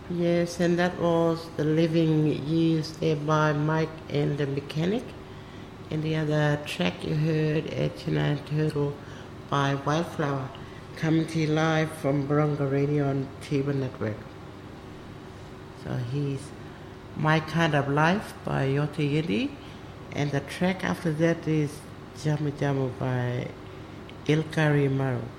Yes, and that was The Living Years there by Mike and the Mechanic. And the other track you heard, 89 Turtle by Wildflower, coming to you live from Bronco Radio on Tiba Network. So he's My Kind of Life by Yota Yedi. And the track after that is Jamu Jamu by Ilkari Maru.